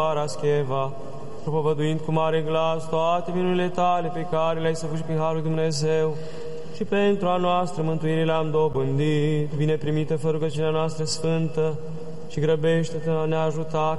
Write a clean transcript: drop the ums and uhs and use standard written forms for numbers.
Parascheva, propovăduind cu mare glas toate minunile tale pe care le-ai săvârșit prin Harul Dumnezeu și pentru a noastră mântuire le-am dobândit, bine primită fă rugăciunea noastră sfântă și grăbește-te a ne ajuta